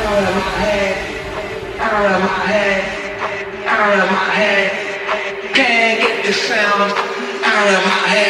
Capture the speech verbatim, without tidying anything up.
out of my head, out of my head, out of my head. Can't get this sound out of my head.